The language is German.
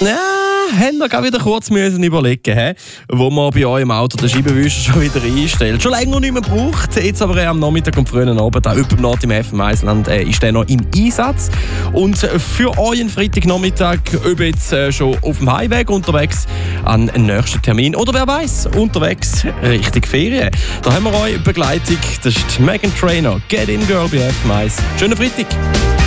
Ja, haben wir gerade wieder kurz müssen überlegen, wo man bei euch im Auto den Scheibenwischer schon wieder einstellt. Schon länger nicht mehr braucht, jetzt aber am Nachmittag und frühen Abend, auch über Nacht im FM-Eisland, ist der noch im Einsatz. Und für euren Freitagnachmittag, ob jetzt schon auf dem Heimweg unterwegs an den nächsten Termin oder wer weiß unterwegs Richtung Ferien. Da haben wir euch Begleitung, das ist Meghan Trainor, Get In Girl bei FM1. Schönen Freitag!